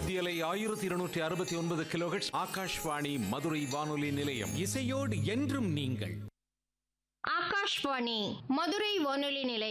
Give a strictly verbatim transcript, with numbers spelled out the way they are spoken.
மத்தியலை ஆயிரத்தி இருநூற்றி அறுபத்தி ஒன்பது கிலோஹெர்ட்ஸ் ஆகாஷ்வாணி மதுரை வானொலி நிலையம். இசையோடு என்றும் நீங்கள். ஆகாஷ்வாணி மதுரை வானொலி நிலையம்.